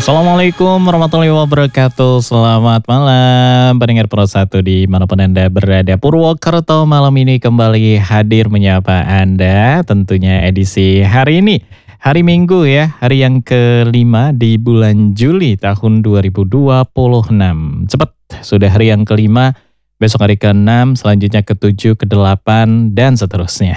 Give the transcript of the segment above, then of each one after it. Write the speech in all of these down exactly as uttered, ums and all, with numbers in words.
Assalamualaikum warahmatullahi wabarakatuh. Selamat malam pendengar Pro satu dimanapun Anda berada. Purwokerto malam ini kembali hadir menyapa Anda. Tentunya edisi hari ini, hari Minggu ya, hari yang kelima di bulan Juli tahun dua ribu dua puluh enam. Cepat, sudah hari yang kelima, besok hari keenam, selanjutnya ketujuh, kedelapan, dan seterusnya.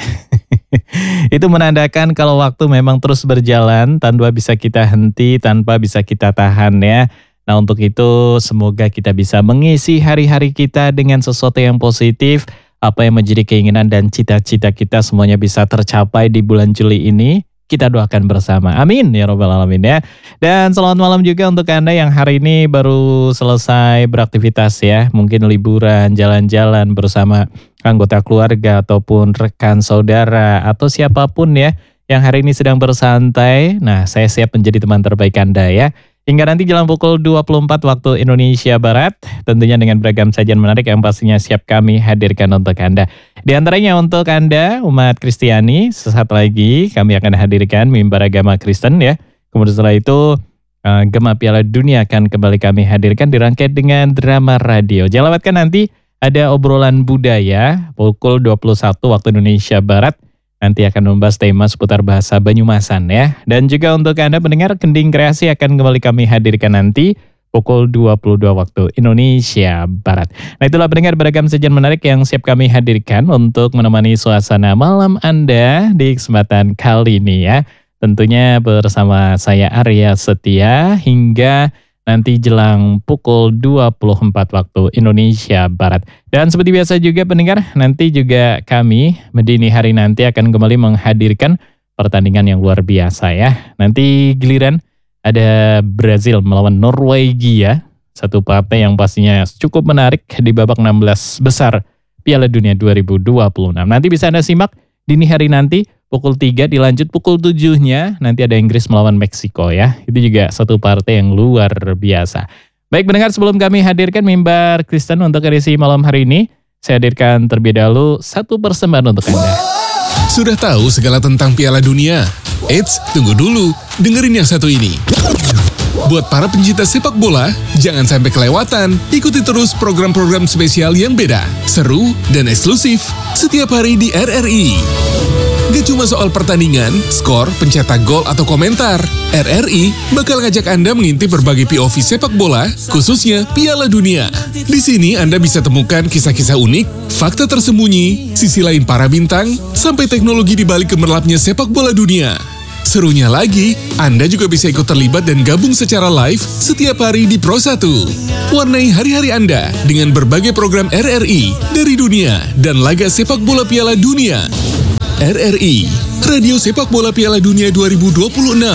Itu menandakan kalau waktu memang terus berjalan tanpa bisa kita henti, tanpa bisa kita tahan ya. Nah untuk itu semoga kita bisa mengisi hari-hari kita dengan sesuatu yang positif. Apa yang menjadi keinginan dan cita-cita kita semuanya bisa tercapai di bulan Juli ini. Kita doakan bersama. Amin ya robbal alamin ya. Dan selamat malam juga untuk Anda yang hari ini baru selesai beraktivitas ya. Mungkin liburan, jalan-jalan bersama anggota keluarga ataupun rekan saudara atau siapapun ya yang hari ini sedang bersantai. Nah, saya siap menjadi teman terbaik Anda ya. Hingga nanti jelang pukul dua puluh empat waktu Indonesia Barat, tentunya dengan beragam sajian menarik yang pastinya siap kami hadirkan untuk Anda. Di antaranya untuk Anda, umat Kristiani, sesaat lagi kami akan hadirkan mimbar agama Kristen ya. Kemudian setelah itu, uh, Gema Piala Dunia akan kembali kami hadirkan dirangkai dengan drama radio. Jangan lewatkan nanti ada obrolan budaya pukul dua puluh satu waktu Indonesia Barat. Nanti akan membahas tema seputar bahasa Banyumasan ya. Dan juga untuk Anda pendengar, Kending Kreasi akan kembali kami hadirkan nanti pukul dua puluh dua waktu Indonesia Barat. Nah itulah pendengar beragam sajian menarik yang siap kami hadirkan untuk menemani suasana malam Anda di kesempatan kali ini ya. Tentunya bersama saya Arya Setia hingga nanti jelang pukul dua puluh empat waktu Indonesia Barat. Dan seperti biasa juga pendengar, nanti juga kami dini hari nanti akan kembali menghadirkan pertandingan yang luar biasa ya. Nanti giliran ada Brazil melawan Norwegia, satu partai yang pastinya cukup menarik di babak enam belas besar Piala Dunia dua ribu dua puluh enam. Nanti bisa Anda simak dini hari nanti. Pukul tiga dilanjut pukul tujuh-nya nanti ada Inggris melawan Meksiko ya. Itu juga satu partai yang luar biasa. Baik pendengar, sebelum kami hadirkan mimbar Kristen untuk edisi malam hari ini, saya hadirkan terlebih dahulu satu persembahan untuk Anda. Sudah tahu segala tentang Piala Dunia? Eits, tunggu dulu, dengerin yang satu ini. Buat para pencinta sepak bola, jangan sampai kelewatan. Ikuti terus program-program spesial yang beda, seru, dan eksklusif setiap hari di R R I. Gak cuma soal pertandingan, skor, pencetak gol, atau komentar. R R I bakal ngajak Anda mengintip berbagai P O V sepak bola, khususnya Piala Dunia. Di sini Anda bisa temukan kisah-kisah unik, fakta tersembunyi, sisi lain para bintang, sampai teknologi di balik gemerlapnya sepak bola dunia. Serunya lagi, Anda juga bisa ikut terlibat dan gabung secara live setiap hari di Pro satu. Warnai hari-hari Anda dengan berbagai program R R I dari dunia dan laga sepak bola Piala Dunia. R R I, Radio Sepak Bola Piala Dunia dua ribu dua puluh enam.